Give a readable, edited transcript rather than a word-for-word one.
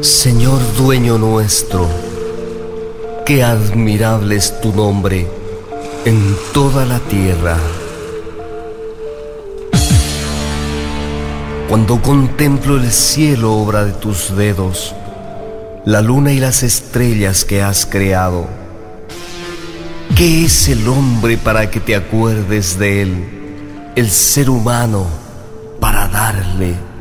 Señor dueño nuestro, qué admirable es tu nombre en toda la tierra. Cuando contemplo el cielo, obra de tus dedos, la luna y las estrellas que has creado, ¿qué es el hombre para que te acuerdes de él? El ser humano para darle